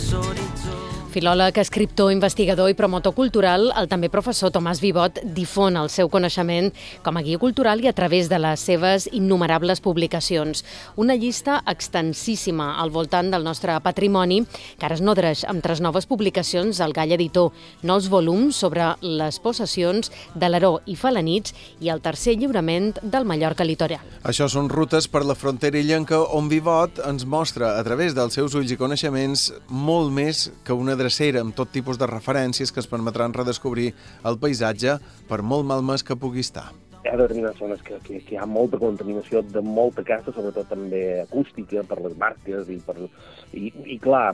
Filòleg, escriptor, investigador i promotor cultural, el també professor Tomàs Vivot difon el seu coneixement com a guia cultural i a través de les seves innumerables publicacions. Una llista extensíssima al voltant del nostre patrimoni que ara es nodreix amb 3 noves publicacions al Gall Editor, nous volums sobre les possessions de l'Aró i Felanitx i el tercer lliurament del Mallorca Litoral. Això són rutes per la frontera illenca on Vivot ens mostra a través dels seus ulls i coneixements molt més que una drecera amb tot tipus de referències que es permetran redescobrir el paisatge per molt malmès que pugui estar. Hi ha determinades zones que hi ha molta contaminació de molta casa, sobretot també acústica, per les marques i clar,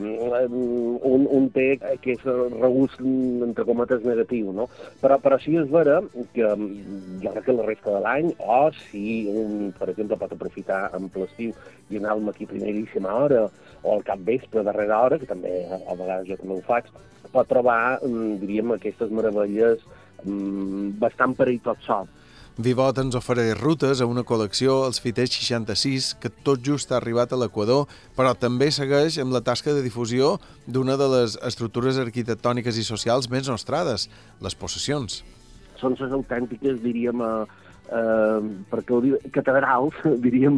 un té que és regust, entre cometes, negatiu, no? Però sí és vera que jo crec que la resta de l'any, o si un, per exemple, pot aprofitar amb l'estiu i anar-me aquí a primeríssima hora, o al capvespre, a darrera hora, que també a vegades jo també ho faig, pot trobar, diríem, aquestes meravelles bastant per ell tot sol. Vivot ens ofereix rutes a una col·lecció, els Fiters 66, que tot just ha arribat a l'Equador, però també segueix amb la tasca de difusió d'una de les estructures arquitectòniques i socials més nostrades, les possessions. Són les autèntiques, diríem, perquè ho diu, catedrals, diríem,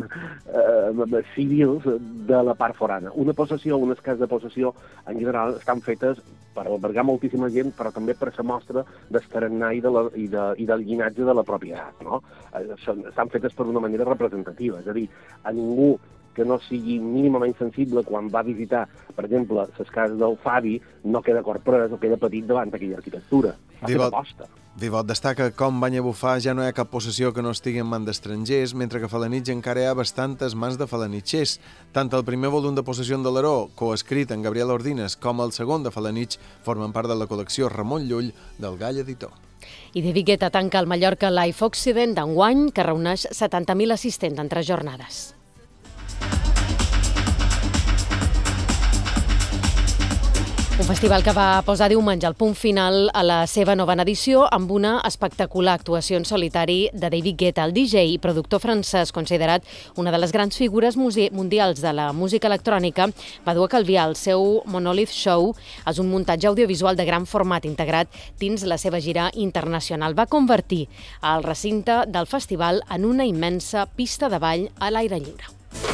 civils de la part forana. Una possessió, unes cases de possessió, en general, estan fetes per albergar moltíssima gent, però també per la mostra del tarannà i del llinatge de la propietat, no? Estan fetes per una manera representativa, és a dir, a ningú que no sigui mínimament sensible quan va visitar, per exemple, les cases del Fabi, no queda corprès o queda petit davant d'aquella arquitectura. Vivot destaca com Banyabufar ja no hi ha cap possessió que no estigui en mans d'estrangers, mentre que a Felanitx encara hi ha bastantes mans de felanitxers. Tant el primer volum de Possessió de l'Aró, coescrit en Gabriel Ordines, com el segon de Felanitx formen part de la col·lecció Ramon Llull del Gall Editor. I David Guetta tanca el Mallorca Life Occident d'enguany, que reuneix 70.000 assistents en 3 jornades. Un festival que va posar diumenge al punt final a la seva novena edició amb una espectacular actuació en solitari de David Guetta, el DJ i productor francès considerat una de les grans figures mundials de la música electrònica, va dur a Calvià el seu Monolith Show. És un muntatge audiovisual de gran format integrat dins la seva gira internacional. Va convertir el recinte del festival en una immensa pista de ball a l'aire lliure.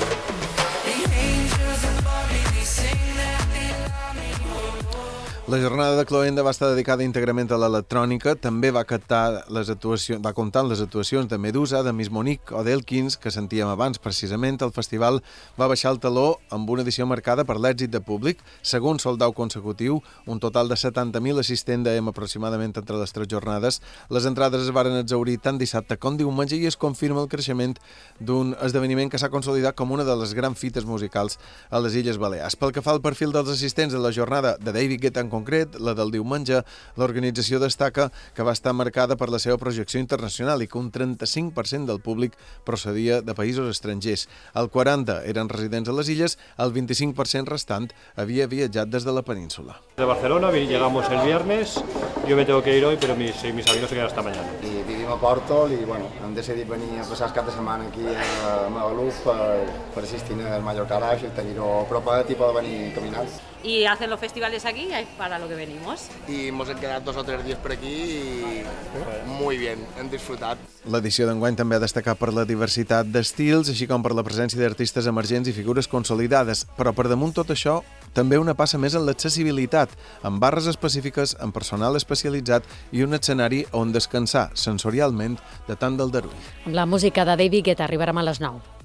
La jornada de Cloenda va estar dedicada íntegrament a l'electrònica, també va comptar les actuacions de Medusa, de Miss Monique o d'Elkins, que sentíem abans. Precisament, el festival va baixar el taló amb una edició marcada per l'èxit de públic, segon sold-out consecutiu, un total de 70.000 assistents dèiem aproximadament entre les 3 jornades. Les entrades es varen exhaurir tant dissabte com diumenge i es confirma el creixement d'un esdeveniment que s'ha consolidat com una de les grans fites musicals a les Illes Balears. Pel que fa al perfil dels assistents de la jornada de David Guetta en concret, la del diumenge, l'organització destaca que va estar marcada per la seva projecció internacional i que un 35% del públic procedia de països estrangers. El 40% eren residents a les illes, el 25% restant havia viatjat des de la península. De Barcelona, llegamos el viernes, yo me tengo que ir hoy, pero mis amigos se quedan hasta mañana. I vivim a Porto i hem decidit venir a passar el cap de setmana aquí a Magaluf per assistir al Mallorca Live i tenir-ho propet i poder venir caminant. Y hacen los festivales aquí para lo que venimos. Y hemos quedado 2 o 3 días por aquí y muy bien, hem disfrutat. L'edició d'enguany també ha destacat per la diversitat d'estils, així com per la presència d'artistes emergents i figures consolidades, però per damunt tot això, també una passa més en l'accessibilitat, amb barres específiques, amb personal especialitzat i un escenari on descansar sensorialment de tant d'aldarull. Amb la música de David Guetta arribarem a les 9.